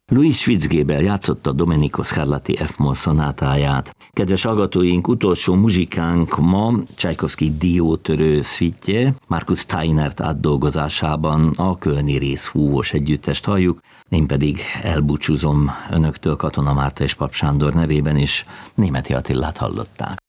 Louis Schwitzgebel játszotta Domenico Scarlatti F-moll szonátáját. Kedves hallgatóink, utolsó muzsikánk ma Csajkovszky diótörő szvitje, Markus Steinert átdolgozásában a Kölni Részfúvós együttest halljuk, én pedig elbúcsúzom önöktől Katona Márta és Pap Sándor nevében is, Németi Attilát hallották.